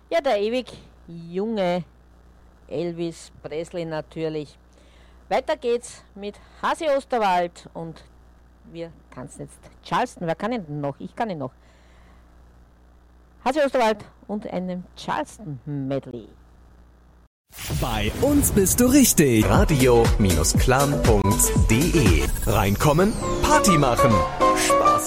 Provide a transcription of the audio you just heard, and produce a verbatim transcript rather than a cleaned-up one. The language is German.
Ja, der ewig junge Elvis Presley natürlich. Weiter geht's mit Hasi Osterwald und wir tanzen jetzt Charleston. Wer kann ihn denn noch? Ich kann ihn noch. Hasi Osterwald und einem Charleston-Medley. Bei uns bist du richtig. Radio-Clan.de. Reinkommen, Party machen. Spaß